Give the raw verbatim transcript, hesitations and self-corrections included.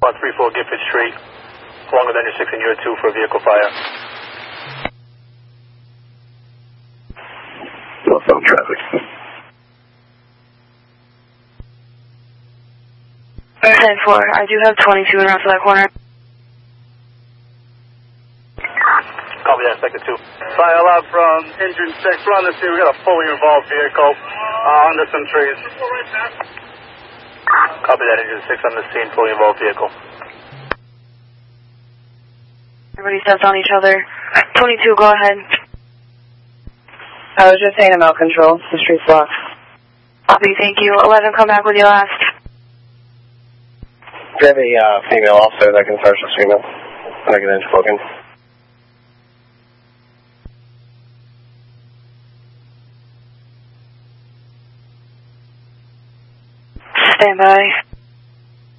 on three four Gifford Street, along with engine six and unit two for a vehicle fire. Lost on traffic. ten four, I do have twenty-two around to that corner. Copy that, sector two. Fire alarm from engine six. We're on the scene. We got a fully involved vehicle uh, under some trees. Copy that, engine six on the scene, fully involved vehicle. Everybody steps on each other. twenty-two, go ahead. I was just saying about control. The street's blocked. Copy, thank you. eleven, come back with your last. Do you have a uh, female officer that can search this female? I can enter spoken. Stand by.